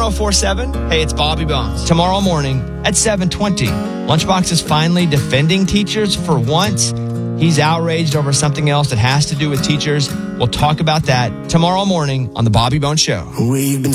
1047. Hey, it's Bobby Bones. Tomorrow morning at 7:20. Lunchbox is finally defending teachers for once. He's outraged over something else that has to do with teachers. We'll talk about that tomorrow morning on The Bobby Bones Show. We've been